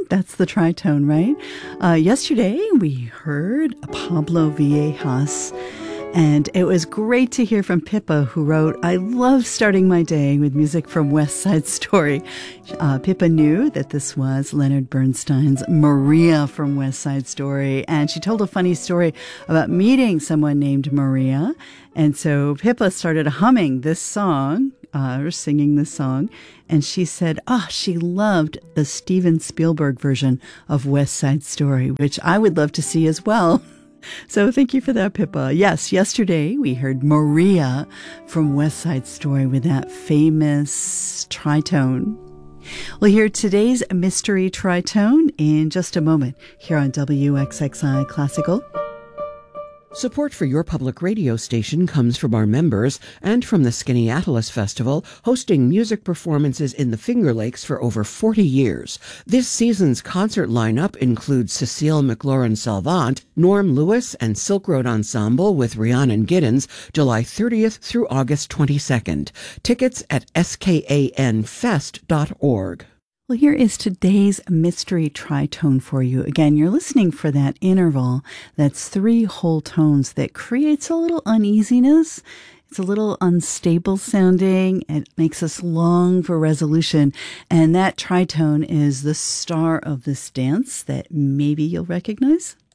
That's the tritone, right? Yesterday we heard Pablo Viejas, and it was great to hear from Pippa, who wrote, "I love starting my day with music from West Side Story." Pippa knew that this was Leonard Bernstein's Maria from West Side Story, and she told a funny story about meeting someone named Maria. And so Pippa started humming this song, or singing this song, and she said, she loved the Steven Spielberg version of West Side Story, which I would love to see as well. So thank you for that, Pippa. Yes, yesterday we heard Maria from West Side Story with that famous tritone. We'll hear today's mystery tritone in just a moment here on WXXI Classical. Support for your public radio station comes from our members and from the Skaneateles Festival, hosting music performances in the Finger Lakes for over 40 years. This season's concert lineup includes Cecile McLaurin-Salvant, Norm Lewis, and Silk Road Ensemble with Rhiannon Giddens, July 30th through August 22nd. Tickets at skanfest.org. Well, here is today's mystery tritone for you. Again, you're listening for that interval that's 3 whole tones that creates a little uneasiness. It's a little unstable sounding. It makes us long for resolution. And that tritone is the star of this dance that maybe you'll recognize.